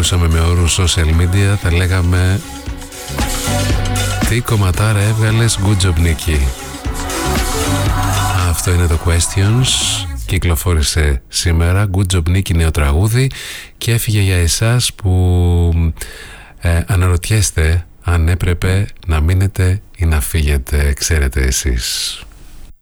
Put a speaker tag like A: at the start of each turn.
A: μιλούσαμε με όρους social media θα λέγαμε τι κομματάρα έβγαλες, good job Νίκη. Αυτό είναι το Questions. Κυκλοφόρησε σήμερα. Good job Νίκη, νέο τραγούδι. Και έφυγε για εσάς που αναρωτιέστε αν έπρεπε να μείνετε ή να φύγετε. Ξέρετε εσείς.